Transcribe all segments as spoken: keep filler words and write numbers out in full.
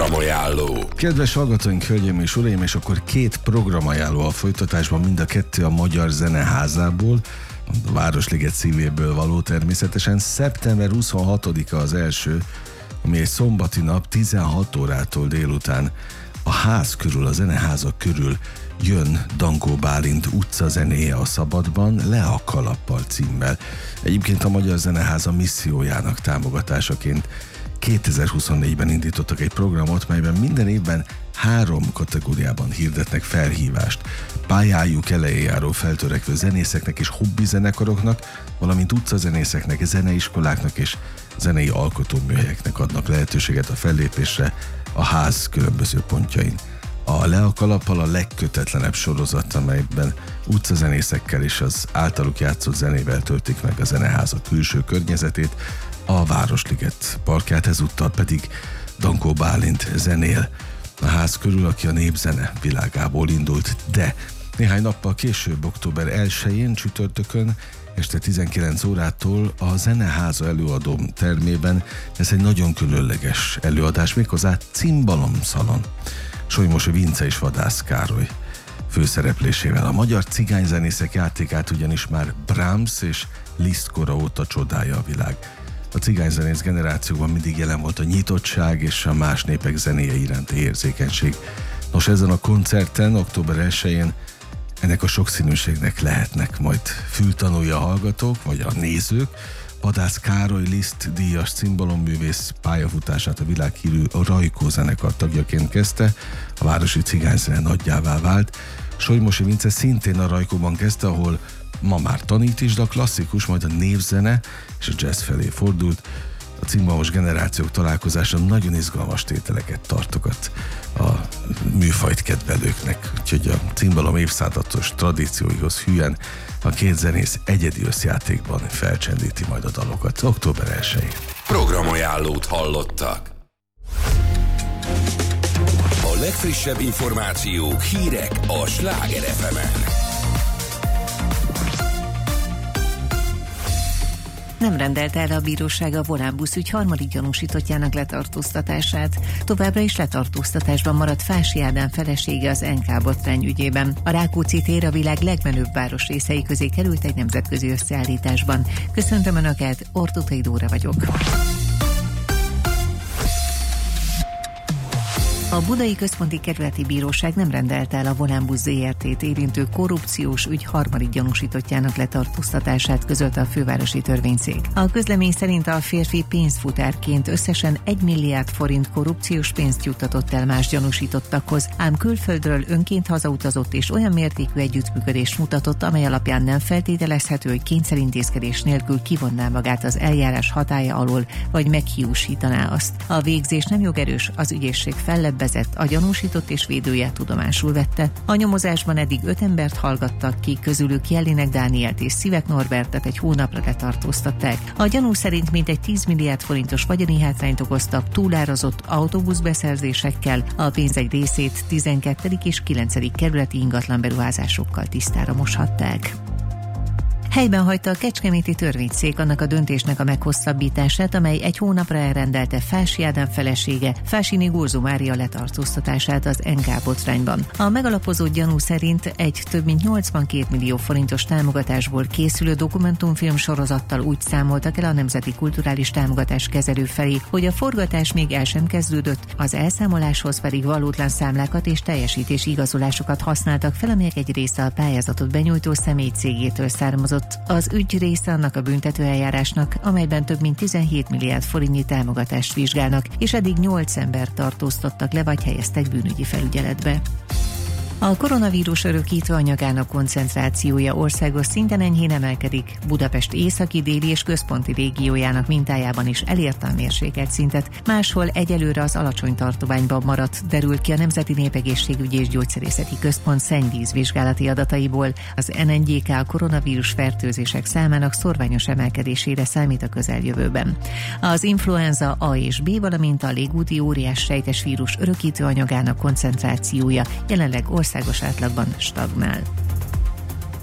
Programajánló. Kedves hallgatóink, hölgyeim és uraim, és akkor két programajánló a folytatásban, mind a kettő a Magyar Zeneházából, a Városliget szívéből való természetesen. szeptember huszonhatodika az első, ami egy szombati nap, tizenhat órától délután a ház körül, a Zeneházak körül jön Dankó Bálint utcazenéje a Szabadban, Le a kalappal címmel. Egyébként a Magyar Zeneháza missziójának támogatásaként kétezer-huszonnégyben indítottak egy programot, melyben minden évben három kategóriában hirdetnek felhívást. Pályájuk elején járó feltörekvő zenészeknek és hobbi zenekaroknak, valamint utcazenészeknek, zeneiskoláknak és zenei alkotóműhelyeknek adnak lehetőséget a fellépésre a ház különböző pontjain. A Le a kalappal a legkötetlenebb sorozat, amelyben utcazenészekkel és az általuk játszott zenével töltik meg a Zeneháza külső környezetét, a Városliget parkját, ezúttal pedig Dankó Bálint zenél a ház körül, aki a népzene világából indult, de néhány nappal később, október elsején csütörtökön este tizenkilenc órától a Zeneháza előadóm termében ez egy nagyon különleges előadás, méghozzá Cimbalomszalon. Solymosi Vince és Vadász Károly főszereplésével. A magyar cigányzenészek játékát ugyanis már Brahms és Liszt kora óta csodálja a világ. A cigányzenész generációban mindig jelen volt a nyitottság és a más népek zenéje iránti érzékenység. Nos, ezen a koncerten, október elsején ennek a sokszínűségnek lehetnek majd fültanúi a hallgatók, vagy a nézők. Vadász Károly Liszt díjas cimbalomművész pályafutását a világhírű Rajkó zenekar tagjaként kezdte, a városi cigányzene nagyjává vált. Solymosi Vince szintén a Rajkóban kezdte, ahol ma már tanít is, de a klasszikus, majd a népzene és a jazz felé fordult. A cimbalomos generációk találkozása nagyon izgalmas tételeket tartogat a műfajt kedvelőknek, úgyhogy a cimbalom évszázados tradícióihoz hűen a két zenész egyedi összjátékban felcsendíti majd a dalokat október elsején. Programajánlót hallottak. A legfrissebb információk, hírek a Sláger ef emen. Nem rendelte el a bíróság a Volánbusz ügy harmadik gyanúsítottjának letartóztatását. Továbbra is letartóztatásban maradt Fási Ádám felesége az en ká botrány ügyében. A Rákóczi tér a világ legmenőbb városrészei közé került egy nemzetközi összeállításban. Köszöntöm Önöket, Ortótai Dóra vagyok. A Budai Központi Kerületi Bíróság nem rendelte el a Volánbusz zé er té-t érintő korrupciós ügy harmadik gyanúsítottjának letartóztatását, közölte a fővárosi törvényszék. A közlemény szerint a férfi pénzfutárként összesen egy milliárd forint korrupciós pénzt juttatott el más gyanúsítottakhoz, ám külföldről önként hazautazott és olyan mértékű együttműködést mutatott, amely alapján nem feltételezhető, hogy kényszerintézkedés nélkül kivonná magát az eljárás hatálya alól, vagy meghiúsítaná azt. A végzés nem jogerős, az ügyészség fellebbezett, a gyanúsított és védője tudomásul vette. A nyomozásban eddig öt embert hallgattak ki, közülük Jellinek Dánielt és Szivek Norbertet egy hónapra letartóztatták. A gyanú szerint mintegy tíz milliárd forintos vagyoni hátrányt okoztak túlárazott autóbuszbeszerzésekkel, a pénz egy részét tizenkettedik és kilencedik kerületi ingatlan beruházásokkal tisztára moshatták. Helyben hagyta a kecskeméti törvényszék annak a döntésnek a meghosszabbítását, amely egy hónapra elrendelte Fási Ádám felesége, Fásini Gózó Mária letartóztatását az en ká botrányban. A megalapozott gyanú szerint egy több mint nyolcvankét millió forintos támogatásból készülő dokumentumfilm sorozattal úgy számoltak el a Nemzeti Kulturális Támogatás kezelő felé, hogy a forgatás még el sem kezdődött, az elszámoláshoz pedig valótlan számlákat és teljesítési igazolásokat használtak fel, amelyek egy része a pályázatot benyújtó személy cégétől származott. Az ügy része annak a büntetőeljárásnak, amelyben több mint tizenhét milliárd forintnyi támogatást vizsgálnak, és eddig nyolc embert tartóztattak le vagy helyeztek bűnügyi felügyeletbe. A koronavírus örökítő anyagának koncentrációja országos szinten enyhén emelkedik. Budapest északi, déli és központi régiójának mintájában is elérte a mérsékelt szintet. Máshol egyelőre az alacsony tartományban maradt, derül ki a Nemzeti Népegészségügyi és Gyógyszerészeti Központ szennyvízvizsgálati adataiból. Az en en gyé ká koronavírus fertőzések számának szorványos emelkedésére számít a közeljövőben. Az influenza A és B, valamint a légúti óriás sejtes vírus örökítő anyagának koncentrációja jelenleg országos átlagban stagnál.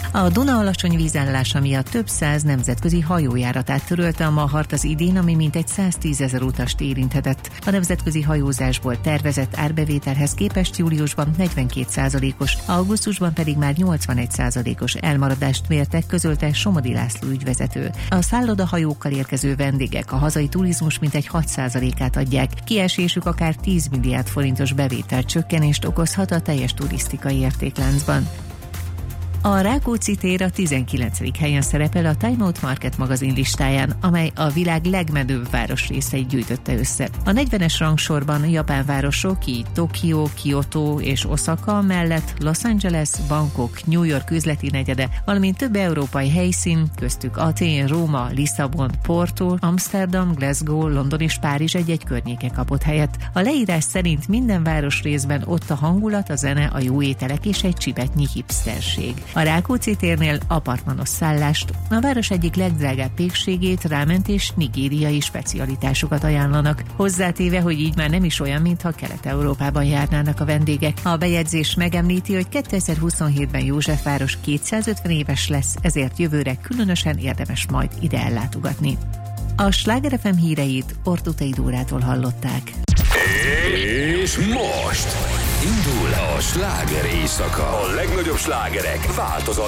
A Duna alacsony vízállása miatt több száz nemzetközi hajójáratát törölte a Mahart az idén, ami mintegy száztízezer utast érinthetett. A nemzetközi hajózásból tervezett árbevételhez képest júliusban negyvenkét százalékos, augusztusban pedig már nyolcvanegy százalékos elmaradást mértek, közölte Somodi László ügyvezető. A szállodahajókkal érkező vendégek a hazai turizmus mintegy hat százalékát adják. Kiesésük akár tíz milliárd forintos bevétel csökkenést okozhat a teljes turisztikai értékláncban. A Rákóczi tér a tizenkilencedik helyen szerepel a Time Out Market magazin listáján, amely a világ legmenőbb városrészeit gyűjtötte össze. A negyvenes rangsorban japán városok, így Tokió, Kyoto és Osaka mellett Los Angeles, Bangkok, New York üzleti negyede, valamint több európai helyszín, köztük Atén, Róma, Lisszabon, Porto, Amsterdam, Glasgow, London és Párizs egy-egy környéke kapott helyet. A leírás szerint minden városrészben ott a hangulat, a zene, a jó ételek és egy csipetnyi hipsterség. A Rákóczi térnél apartmanos szállást, a város egyik legdrágább pékségét, ráment és nigériai specialitásokat ajánlanak. Hozzátéve, hogy így már nem is olyan, mintha Kelet-Európában járnának a vendégek. A bejegyzés megemlíti, hogy kétezer-huszonhétben Józsefváros kétszázötven éves lesz, ezért jövőre különösen érdemes majd ide ellátogatni. A Sláger ef em híreit Ortutai Dórától hallották. És most indul a sláger éjszaka. A legnagyobb slágerek változatlan